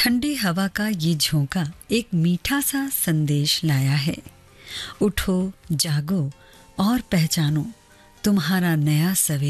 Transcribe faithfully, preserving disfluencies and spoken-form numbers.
ठंडी हवा का ये झोंका एक मीठा सा संदेश लाया है। उठो, जागो और पहचानो तुम्हारा नया सवेरा।